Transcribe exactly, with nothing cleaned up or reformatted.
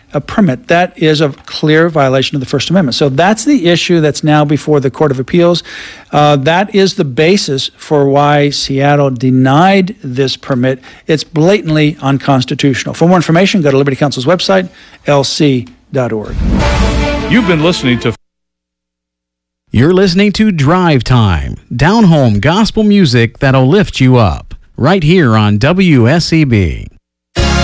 a permit. That is a clear violation of the First Amendment. So that's the issue that's now before the Court of Appeals. Uh, that is the basis for why Seattle denied this permit. It's blatantly unconstitutional. For more information, go to Liberty Counsel's website, L C dot org. You've been listening to You're listening to Drive Time, down-home gospel music that'll lift you up, right here on W S E B.